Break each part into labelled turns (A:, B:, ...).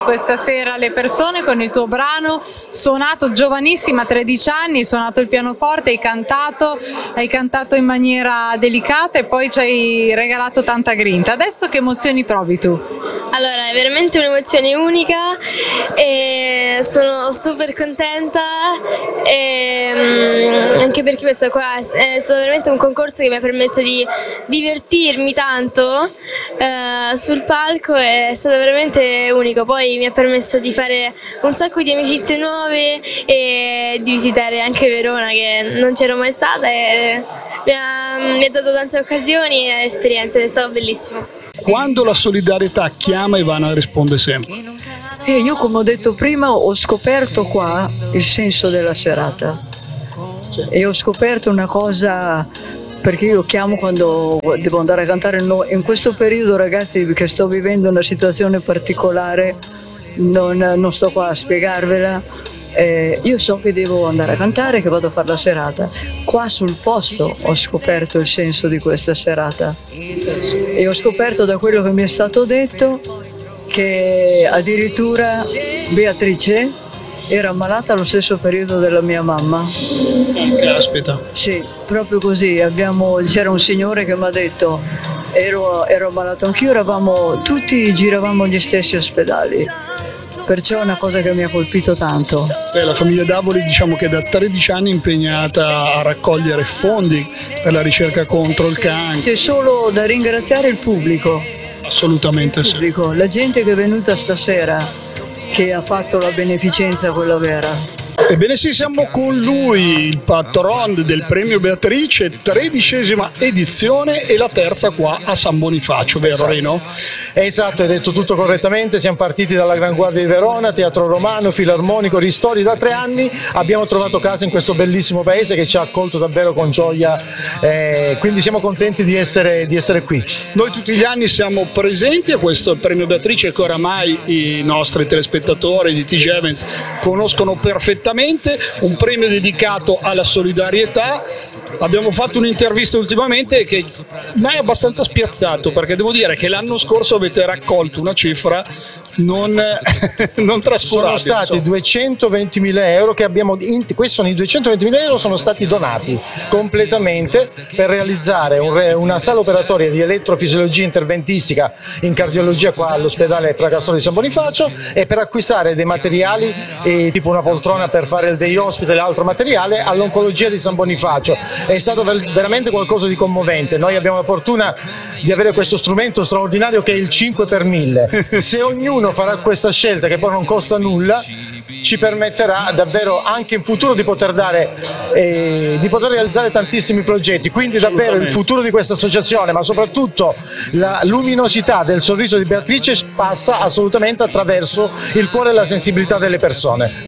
A: Questa sera le persone con il tuo brano, suonato giovanissima, 13 anni, hai suonato il pianoforte, hai cantato in maniera delicata e poi ci hai regalato tanta grinta. Adesso che emozioni provi tu?
B: Allora, è veramente un'emozione unica e sono super contenta anche perché questo qua è stato veramente un concorso che mi ha permesso di divertirmi tanto sul palco, è stato veramente unico. Poi mi ha permesso di fare un sacco di amicizie nuove e di visitare anche Verona, che non c'ero mai stata, e mi ha dato tante occasioni e esperienze, è stato bellissimo.
C: Quando la solidarietà chiama, Ivana risponde sempre.
D: Io, come ho detto prima, ho scoperto qua il senso della serata e ho scoperto una cosa, perché io chiamo quando devo andare a cantare. In questo periodo, ragazzi, che sto vivendo una situazione particolare, non sto qua a spiegarvela. Io so che devo andare a cantare, che vado a fare la serata. Qua sul posto ho scoperto il senso di questa serata e ho scoperto da quello che mi è stato detto che addirittura Beatrice era ammalata allo stesso periodo della mia mamma.
C: Caspita.
D: Sì, proprio così. C'era un signore che mi ha detto, ero ammalato anch'io, giravamo gli stessi ospedali. Perciò è una cosa che mi ha colpito tanto.
C: La famiglia Davoli, diciamo che da 13 anni è impegnata a raccogliere fondi per la ricerca contro il cancro.
D: C'è solo da ringraziare il pubblico.
C: Assolutamente sì.
D: La gente che è venuta stasera, che ha fatto la beneficenza quella vera.
C: Ebbene sì, siamo con lui, il patron del premio Beatrice, 13ª edizione e la terza qua a San Bonifacio, vero
E: esatto.
C: Rino?
E: Esatto, hai detto tutto correttamente. Siamo partiti dalla Gran Guardia di Verona, Teatro Romano, Filarmonico, Ristori. Da 3 anni abbiamo trovato casa in questo bellissimo paese che ci ha accolto davvero con gioia, quindi siamo contenti di essere qui.
C: Noi tutti gli anni siamo presenti a questo premio Beatrice che oramai i nostri telespettatori di TG Events conoscono perfettamente, un premio dedicato alla solidarietà. Abbiamo fatto un'intervista ultimamente che mi ha abbastanza spiazzato, perché devo dire che l'anno scorso avete raccolto una cifra non trascurabile.
E: Sono stati 220.000 euro che abbiamo, questi sono i 220.000 euro, sono stati donati completamente per realizzare una sala operatoria di elettrofisiologia interventistica in cardiologia qua all'ospedale Fra Castoro di San Bonifacio e per acquistare dei materiali tipo una poltrona per fare il day hospital e altro materiale all'oncologia di San Bonifacio. È stato veramente qualcosa di commovente. Noi abbiamo la fortuna di avere questo strumento straordinario che è il 5 per 1000. Se ognuno farà questa scelta, che poi non costa nulla, ci permetterà davvero anche in futuro di poter realizzare tantissimi progetti. Quindi davvero il futuro di questa associazione, ma soprattutto la luminosità del sorriso di Beatrice, passa assolutamente attraverso il cuore e la sensibilità delle persone.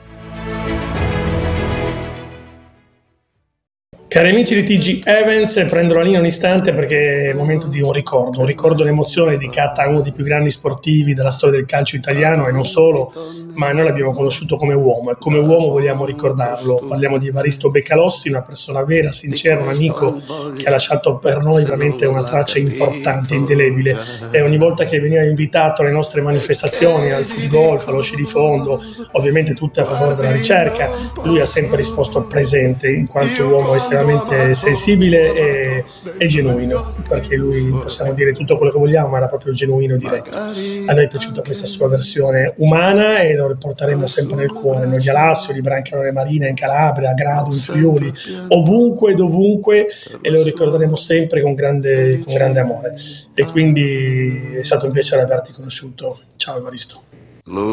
F: Cari amici di TG Events, prendo la linea un istante perché è il momento di un ricordo l'emozione dedicata a uno dei più grandi sportivi della storia del calcio italiano e non solo, ma noi l'abbiamo conosciuto come uomo e come uomo vogliamo ricordarlo. Parliamo di Evaristo Beccalossi, una persona vera, sincera, un amico che ha lasciato per noi veramente una traccia importante, indelebile, e ogni volta che veniva invitato alle nostre manifestazioni, al foot golf, allo sci di fondo, ovviamente tutte a favore della ricerca, lui ha sempre risposto presente in quanto uomo estremamente sensibile e genuino, perché lui, possiamo dire tutto quello che vogliamo, ma era proprio genuino e diretto. A noi è piaciuta questa sua versione umana e lo riporteremo sempre nel cuore, noi di Alassio, di Brancalone Marina in Calabria, a Grado, in Friuli, ovunque, dovunque, e lo ricorderemo sempre con grande amore. E quindi è stato un piacere averti conosciuto. Ciao Evaristo.